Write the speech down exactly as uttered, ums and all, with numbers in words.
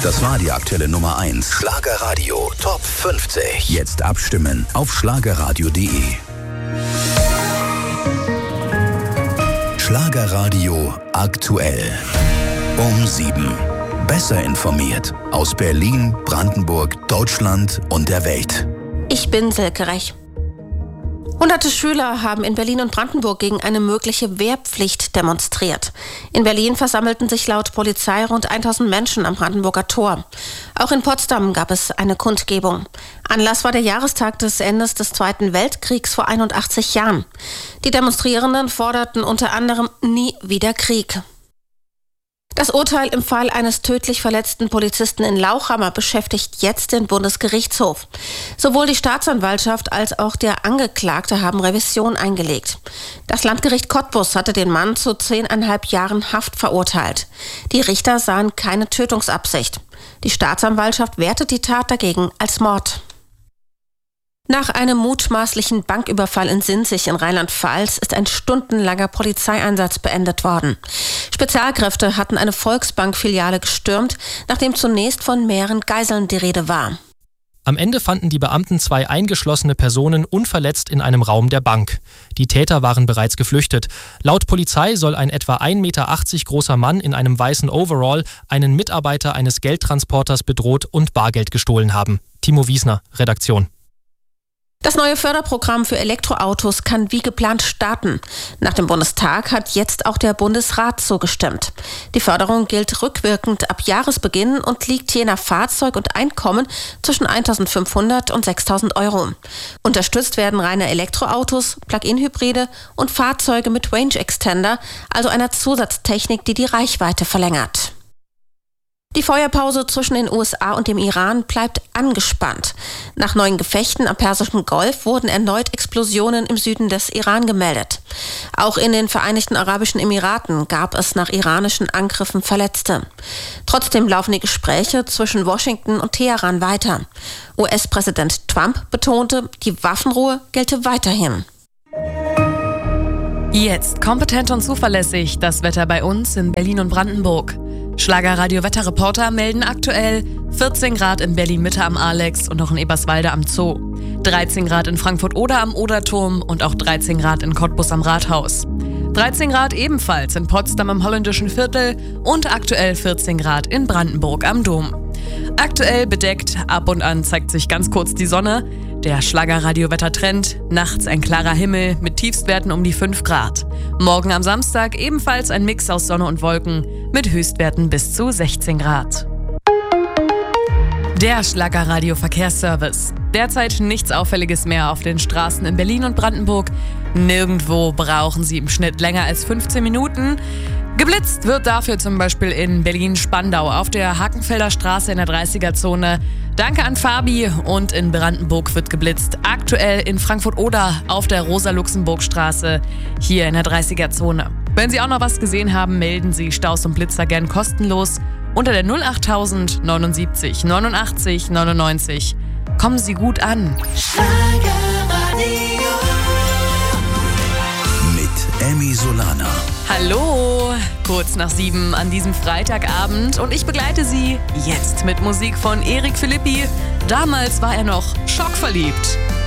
Das war die aktuelle Nummer eins. Schlagerradio Top fünfzig. Jetzt abstimmen auf schlagerradio punkt de. Schlagerradio aktuell. Um sieben. Besser informiert aus Berlin, Brandenburg, Deutschland und der Welt. Ich bin Silke Rech. Hunderte Schüler haben in Berlin und Brandenburg gegen eine mögliche Wehrpflicht demonstriert. In Berlin versammelten sich laut Polizei rund tausend Menschen am Brandenburger Tor. Auch in Potsdam gab es eine Kundgebung. Anlass war der Jahrestag des Endes des Zweiten Weltkriegs vor einundachtzig Jahren. Die Demonstrierenden forderten unter anderem nie wieder Krieg. Das Urteil im Fall eines tödlich verletzten Polizisten in Lauchhammer beschäftigt jetzt den Bundesgerichtshof. Sowohl die Staatsanwaltschaft als auch der Angeklagte haben Revision eingelegt. Das Landgericht Cottbus hatte den Mann zu zehneinhalb Jahren Haft verurteilt. Die Richter sahen keine Tötungsabsicht. Die Staatsanwaltschaft wertet die Tat dagegen als Mord. Nach einem mutmaßlichen Banküberfall in Sinzig in Rheinland-Pfalz ist ein stundenlanger Polizeieinsatz beendet worden. Spezialkräfte hatten eine Volksbank-Filiale gestürmt, nachdem zunächst von mehreren Geiseln die Rede war. Am Ende fanden die Beamten zwei eingeschlossene Personen unverletzt in einem Raum der Bank. Die Täter waren bereits geflüchtet. Laut Polizei soll ein etwa ein Meter achtzig großer Mann in einem weißen Overall einen Mitarbeiter eines Geldtransporters bedroht und Bargeld gestohlen haben. Timo Wiesner, Redaktion. Das neue Förderprogramm für Elektroautos kann wie geplant starten. Nach dem Bundestag hat jetzt auch der Bundesrat zugestimmt. Die Förderung gilt rückwirkend ab Jahresbeginn und liegt je nach Fahrzeug und Einkommen zwischen eintausendfünfhundert und sechstausend Euro. Unterstützt werden reine Elektroautos, Plug-in-Hybride und Fahrzeuge mit Range Extender, also einer Zusatztechnik, die die Reichweite verlängert. Die Feuerpause zwischen den U S A und dem Iran bleibt angespannt. Nach neuen Gefechten am Persischen Golf wurden erneut Explosionen im Süden des Iran gemeldet. Auch in den Vereinigten Arabischen Emiraten gab es nach iranischen Angriffen Verletzte. Trotzdem laufen die Gespräche zwischen Washington und Teheran weiter. U S-Präsident Trump betonte, die Waffenruhe gelte weiterhin. Jetzt kompetent und zuverlässig das Wetter bei uns in Berlin und Brandenburg. Schlagerradio-Wetterreporter melden aktuell vierzehn Grad in Berlin-Mitte am Alex und auch in Eberswalde am Zoo, dreizehn Grad in Frankfurt-Oder am Oderturm und auch dreizehn Grad in Cottbus am Rathaus, dreizehn Grad ebenfalls in Potsdam am Holländischen Viertel und aktuell vierzehn Grad in Brandenburg am Dom. Aktuell bedeckt, ab und an zeigt sich ganz kurz die Sonne. Der Schlagerradio-Wettertrend, nachts ein klarer Himmel mit Tiefstwerten um die fünf Grad. Morgen am Samstag ebenfalls ein Mix aus Sonne und Wolken mit Höchstwerten bis zu sechzehn Grad. Der Schlagerradio-Verkehrsservice. Derzeit nichts Auffälliges mehr auf den Straßen in Berlin und Brandenburg. Nirgendwo brauchen Sie im Schnitt länger als fünfzehn Minuten. Geblitzt wird dafür zum Beispiel in Berlin-Spandau auf der Hakenfelder Straße in der dreißiger-Zone. Danke an Fabi. Und in Brandenburg wird geblitzt. Aktuell in Frankfurt-Oder auf der Rosa-Luxemburg-Straße hier in der dreißiger-Zone. Wenn Sie auch noch was gesehen haben, melden Sie Staus und Blitzer gern kostenlos unter der null achttausend neunundsiebzig neunundachtzig neunundneunzig. Kommen Sie gut an. Mit Emmy Solana. Hallo, kurz nach sieben an diesem Freitagabend und ich begleite Sie jetzt mit Musik von Erik Philippi. Damals war er noch schockverliebt.